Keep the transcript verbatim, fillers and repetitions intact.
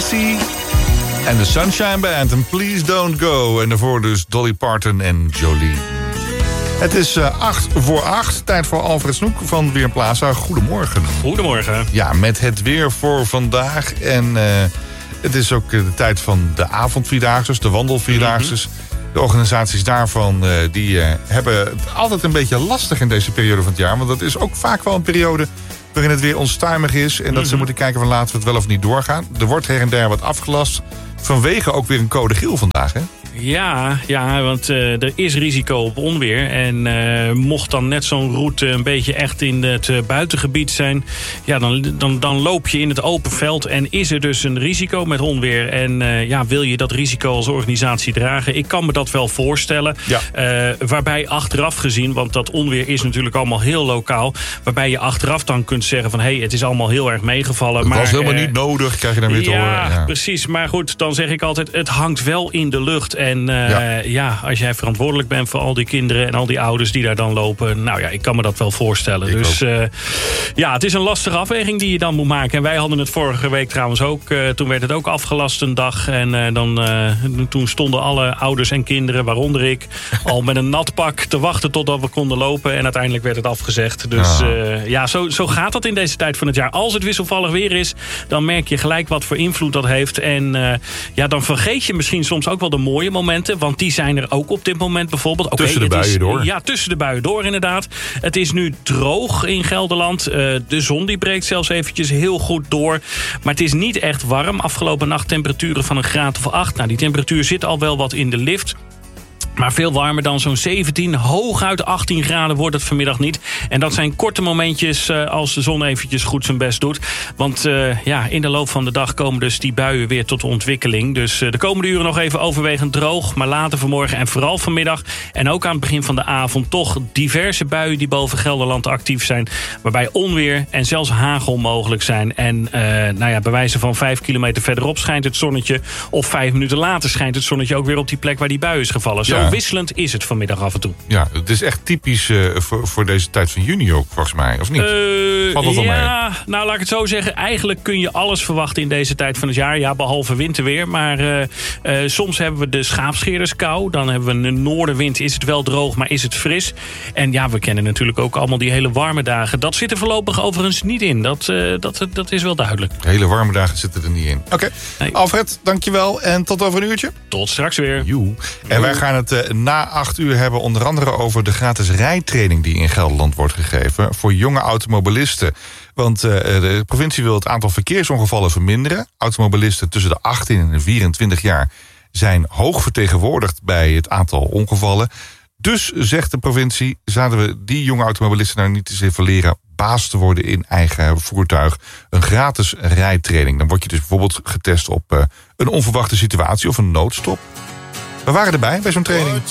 C en de Sunshine Band en Please Don't Go. En daarvoor dus Dolly Parton en Jolene. Het is uh, acht voor acht. Tijd voor Alfred Snoek van Weerplaza. Goedemorgen. Goedemorgen. Ja, met het weer voor vandaag. En uh, het is ook de tijd van de avondvierdaagse, de wandelvierdaagse. Mm-hmm. De organisaties daarvan uh, die uh, hebben het altijd een beetje lastig in deze periode van het jaar. Want dat is ook vaak wel een periode waarin het weer onstuimig is. En dat mm-hmm. ze moeten kijken van laten we het wel of niet doorgaan. Er wordt her en der wat afgelast. Vanwege ook weer een code geel vandaag, hè? Ja, ja, want uh, er is risico op onweer. En uh, mocht dan net zo'n route een beetje echt in het uh, buitengebied zijn... ja, dan, dan, dan loop je in het open veld en is er dus een risico met onweer. En uh, ja, wil je dat risico als organisatie dragen? Ik kan me dat wel voorstellen. Ja. Uh, waarbij achteraf gezien, want dat onweer is natuurlijk allemaal heel lokaal... waarbij je achteraf dan kunt zeggen van... hé, hey, het is allemaal heel erg meegevallen. Het maar, was helemaal uh, niet nodig, krijg je dan weer te ja, horen. Ja, precies. Maar goed, dan zeg ik altijd, het hangt wel in de lucht... En uh, ja. ja, als jij verantwoordelijk bent voor al die kinderen en al die ouders die daar dan lopen... nou ja, ik kan me dat wel voorstellen. Ik dus uh, ja, het is een lastige afweging die je dan moet maken. En wij hadden het vorige week trouwens ook. Uh, toen werd het ook afgelast een dag. En uh, dan, uh, toen stonden alle ouders en kinderen, waaronder ik... al met een nat pak te wachten totdat we konden lopen. En uiteindelijk werd het afgezegd. Dus ja, uh, ja zo, zo gaat dat in deze tijd van het jaar. Als het wisselvallig weer is, dan merk je gelijk wat voor invloed dat heeft. En uh, ja, dan vergeet je misschien soms ook wel de mooie momenten... want die zijn er ook op dit moment bijvoorbeeld. Okay, tussen de buien is, door. Ja, tussen de buien door inderdaad. Het is nu droog in Gelderland. Uh, de zon die breekt zelfs eventjes heel goed door. Maar het is niet echt warm. Afgelopen nacht temperaturen van een graad of acht. Nou, die temperatuur zit al wel wat in de lift... maar veel warmer dan zo'n zeventien, hooguit achttien graden wordt het vanmiddag niet. En dat zijn korte momentjes uh, als de zon eventjes goed zijn best doet. Want uh, ja, in de loop van de dag komen dus die buien weer tot ontwikkeling. Dus uh, de komende uren nog even overwegend droog. Maar later vanmorgen en vooral vanmiddag en ook aan het begin van de avond... toch diverse buien die boven Gelderland actief zijn. Waarbij onweer en zelfs hagel mogelijk zijn. En uh, nou ja, bij wijze van vijf kilometer verderop schijnt het zonnetje... of vijf minuten later schijnt het zonnetje ook weer op die plek waar die bui is gevallen. Zo ja. wisselend is het vanmiddag af en toe. Ja, het is echt typisch uh, voor, voor deze tijd van juni ook, volgens mij, of niet? Uh, Valt dat wel ja, mee? Nou laat ik het zo zeggen. Eigenlijk kun je alles verwachten in deze tijd van het jaar. Ja, behalve winterweer. Maar uh, uh, soms hebben we de schaapscheerderskou. Dan hebben we een noordenwind. Is het wel droog, maar is het fris? En ja, we kennen natuurlijk ook allemaal die hele warme dagen. Dat zit er voorlopig overigens niet in. Dat, uh, dat, dat is wel duidelijk. De hele warme dagen zitten er niet in. Oké, okay. nee. Alfred, dankjewel. En tot over een uurtje. Tot straks weer. Joe. En wij gaan het uh, na acht uur hebben onder andere over de gratis rijtraining die in Gelderland wordt gegeven voor jonge automobilisten. Want uh, de provincie wil het aantal verkeersongevallen verminderen. Automobilisten tussen de achttien en de vierentwintig jaar zijn hoog vertegenwoordigd bij het aantal ongevallen. Dus, zegt de provincie, zouden we die jonge automobilisten nou niet eens even leren baas te worden in eigen voertuig. Een gratis rijtraining. Dan word je dus bijvoorbeeld getest op uh, een onverwachte situatie of een noodstop. We waren erbij bij zo'n training.